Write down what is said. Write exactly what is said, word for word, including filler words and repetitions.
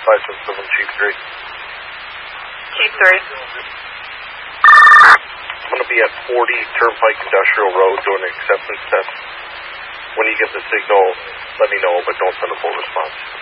five seven seven, Chief three. Chief three. I'm going to be at forty Turnpike Industrial Road doing an acceptance test. When you get the signal, let me know, but don't send a full response.